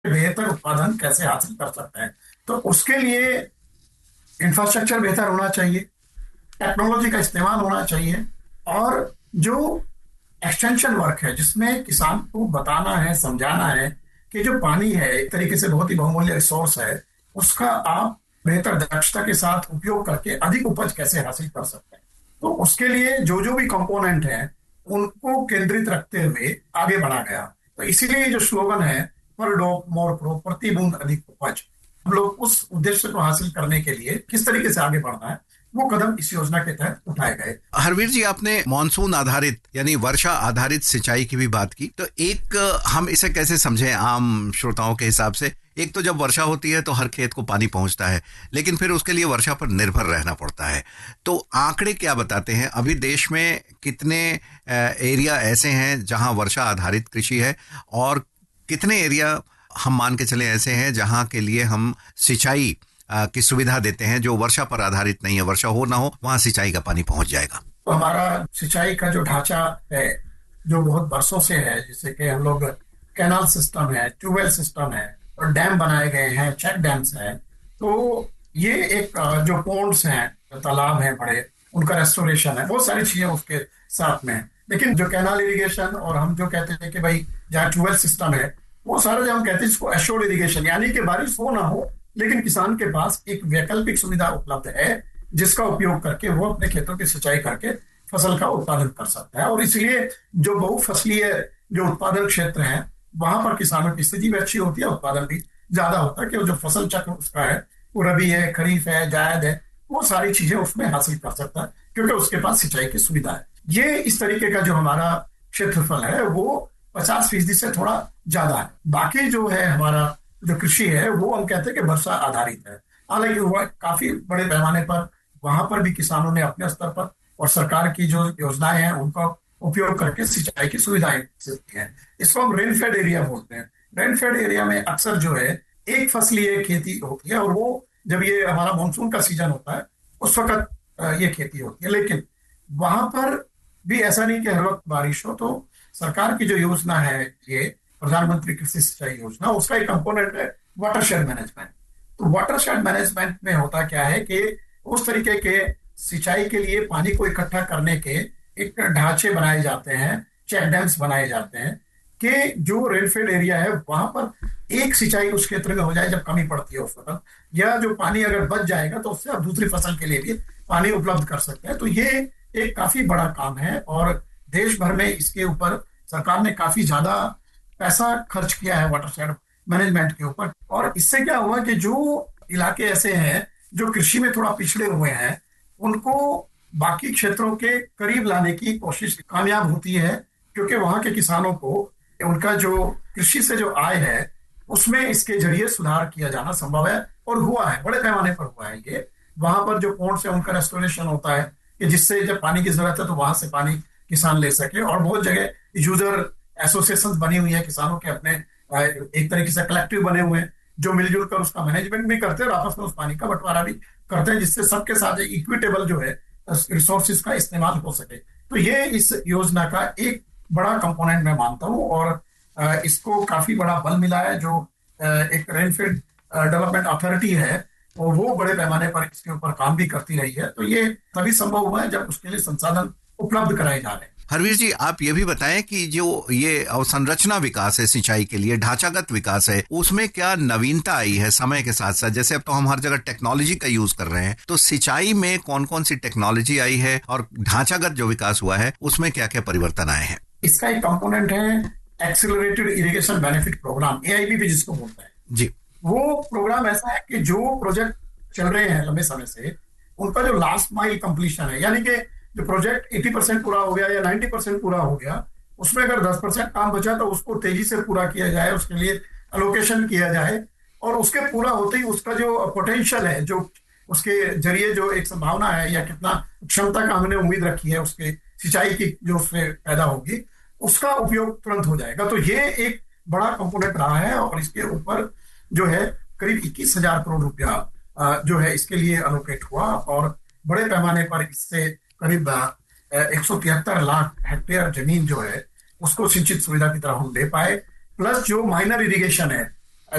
बेहतर उत्पादन कैसे हासिल कर सकते हैं। तो उसके लिए इंफ्रास्ट्रक्चर बेहतर होना चाहिए, टेक्नोलॉजी का इस्तेमाल होना चाहिए, और जो एक्सटेंशन वर्क है जिसमें किसान को बताना है, समझाना है कि जो पानी है एक तरीके से बहुत ही बहुमूल्य रिसोर्स है, उसका आप बेहतर दक्षता के साथ उपयोग करके अधिक उपज कैसे हासिल कर सकते हैं। तो उसके लिए जो जो भी कंपोनेंट हैं उनको केंद्रित रखते हुए आगे बढ़ा गया। तो इसीलिए जो स्लोगन है, पर डॉग मोर क्रो, प्रति बूंद अधिक उपज, हम लोग उस उद्देश्य को हासिल करने के लिए किस तरीके से आगे बढ़ना है, वो कदम इस योजना के तहत उठाए गए। हरवीर जी, आपने मॉनसून आधारित यानी वर्षा आधारित सिंचाई की भी बात की, तो एक हम इसे कैसे समझें आम श्रोताओं के हिसाब से? एक तो जब वर्षा होती है तो हर खेत को पानी पहुंचता है, लेकिन फिर उसके लिए वर्षा पर निर्भर रहना पड़ता है। तो आंकड़े क्या बताते हैं, अभी देश में कितने एरिया ऐसे हैं जहां वर्षा आधारित कृषि है, और कितने एरिया हम मान के चले ऐसे हैं जहां के लिए हम सिंचाई की सुविधा देते हैं जो वर्षा पर आधारित नहीं है, वर्षा हो ना हो वहां सिंचाई का पानी पहुंच जाएगा? तो हमारा सिंचाई का जो ढांचा है, जो बहुत वर्षों से है, जैसे कि हम लोग कैनाल सिस्टम है, ट्यूबवेल सिस्टम है, और डैम बनाए गए हैं, चेक डैम्स हैं। तो ये एक जो पोन्ड्स हैं, जो तालाब हैं बड़े, उनका रेस्टोरेशन है, बहुत सारी चीजें उसके साथ में है। लेकिन जो कैनाल इरिगेशन और हम जो कहते हैं कि भाई जहाँ ट्यूबवेल सिस्टम है, वो सारा जो हम कहते हैं इसको एश्योर्ड इरिगेशन, यानी कि बारिश हो ना हो लेकिन किसान के पास एक वैकल्पिक सुविधा उपलब्ध है जिसका उपयोग करके वो अपने खेतों की सिंचाई करके फसल का उत्पादन कर सकता है। और इसलिए जो बहुफसलीय जो उत्पादन क्षेत्र है वहां पर किसानों की स्थिति भी अच्छी होती है, उत्पादन भी ज्यादा होता है, कि जो फसल चक्र उसका है, वो रबी है, खरीफ है, जायद है, वो सारी चीजें उसमें हासिल कर सकता है क्योंकि उसके पास सिंचाई की सुविधा है। ये इस तरीके का जो हमारा क्षेत्रफल है वो 50% से थोड़ा ज्यादा है। बाकी जो है हमारा जो कृषि है वो हम कहते हैं कि वर्षा आधारित है। हालांकि हुआ काफी बड़े पैमाने पर वहां पर भी किसानों ने अपने स्तर पर और सरकार की जो योजनाएं हैं उनका उपयोग करके सिंचाई की सुविधाएं दी हैं। इसको हम रेनफेड एरिया बोलते हैं। रेनफेड एरिया में अक्सर जो है एक फसलीय खेती होती है, और वो जब ये हमारा मानसून का सीजन होता है उस वक्त ये खेती होती है। लेकिन वहां पर भी ऐसा नहीं कि हर वक्त बारिश हो। तो सरकार की जो योजना है, ये प्रधानमंत्री कृषि सिंचाई योजना, उसका एक कंपोनेंट है वाटरशेड मैनेजमेंट। तो वाटरशेड मैनेजमेंट में होता क्या है कि उस तरीके के सिंचाई के लिए पानी को इकट्ठा करने के एक ढांचे बनाए जाते हैं, चेक डैम्स बनाए जाते हैं, कि जो रेनफेड एरिया है वहां पर एक सिंचाई उस क्षेत्र में हो जाए जब कमी पड़ती है उस वक्त, या जो पानी अगर बच जाएगा तो उससे आप दूसरी फसल के लिए भी पानी उपलब्ध कर सकते हैं। तो ये एक काफी बड़ा काम है, और देश भर में इसके ऊपर सरकार ने काफी ज्यादा पैसा खर्च किया है वाटरशेड मैनेजमेंट के ऊपर। और इससे क्या हुआ कि जो इलाके ऐसे हैं जो कृषि में थोड़ा पिछड़े हुए हैं, उनको बाकी क्षेत्रों के करीब लाने की कोशिश कामयाब होती है, क्योंकि वहां के किसानों को उनका जो कृषि से जो आय है उसमें इसके जरिए सुधार किया जाना संभव है, और हुआ है, बड़े पैमाने पर हुआ है ये। वहां पर जो पोर्ट से उनका रेस्टोरेशन होता है कि जिससे जब पानी की जरूरत है तो वहां से पानी किसान ले सके। और बहुत जगह यूजर एसोसिएशन बनी हुई है किसानों के अपने, एक तरीके से कलेक्टिव बने हुए हैं जो मिलजुल कर उसका मैनेजमेंट भी करते हैं और आपस में उस पानी का बंटवारा भी करते हैं, जिससे सबके साथ इक्विटेबल जो है रिसोर्सेज का इस्तेमाल हो सके। तो ये इस योजना का एक बड़ा कंपोनेंट मैं मानता हूँ, और इसको काफी बड़ा बल मिला है। जो एक रेनफेड डेवलपमेंट अथॉरिटी है और वो बड़े पैमाने पर इसके ऊपर काम भी करती रही है। तो ये तभी संभव हुआ है जब उसके लिए संसाधन उपलब्ध कराए जा रहे हैं। हरवीर जी, आप ये भी बताएं कि जो ये अवसंरचना विकास है सिंचाई के लिए, ढांचागत विकास है, उसमें क्या नवीनता आई है समय के साथ साथ? जैसे अब तो हम हर जगह टेक्नोलॉजी का यूज कर रहे हैं, तो सिंचाई में कौन कौन सी टेक्नोलॉजी आई है और ढांचागत जो विकास हुआ है उसमें क्या क्या परिवर्तन आए हैं? इसका एक कंपोनेंट है accelerated irrigation benefit programme, AIB जिसको बोलते हैं जी। वो प्रोग्राम ऐसा है कि जो प्रोजेक्ट चल रहे हैं लंबे समय से, उनका जो लास्ट माइल कंप्लीशन है, यानी कि जो प्रोजेक्ट 80% पूरा हो गया या 90% पूरा हो गया, उसमें अगर 10% काम बचा तो उसको तेजी से पूरा किया जाए, उसके लिए अलोकेशन किया जाए, और उसके पूरा होते ही उसका जो पोटेंशियल है, जो उसके जरिए जो एक संभावना है या कितना क्षमता का हमने उम्मीद रखी है उसके सिंचाई की जो उसमें पैदा होगी, उसका उपयोग तुरंत हो जाएगा। तो ये एक बड़ा कंपोनेंट रहा है, और इसके ऊपर जो है करीब 21,000 करोड़ रुपया जो है इसके लिए अलोकेट हुआ, और बड़े पैमाने पर इससे करीब 173 लाख हेक्टेयर जमीन जो है उसको सिंचित सुविधा की तरह हम दे पाए। प्लस जो माइनर इरिगेशन है